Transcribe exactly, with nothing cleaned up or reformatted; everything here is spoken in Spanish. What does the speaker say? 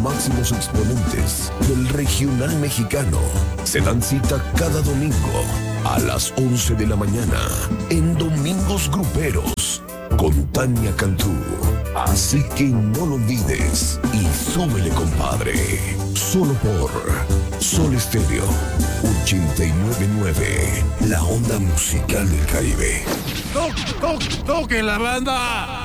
máximos exponentes del regional mexicano se dan cita cada domingo a las once de la mañana en Domingos Gruperos con Tania Cantú. Así que no lo olvides y súbele, compadre. Solo por Sol Estéreo ochenta y nueve punto nueve, la onda musical del Caribe. ¡Toque, toque, toque la banda!